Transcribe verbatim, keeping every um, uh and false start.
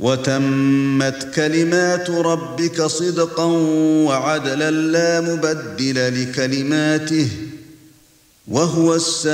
وَتَمَّتْ كَلِمَاتُ رَبِّكَ صِدْقًا وَعَدْلًا لَّا مُبَدِّلَ لِكَلِمَاتِهِ وَهُوَ السَّمِيعُ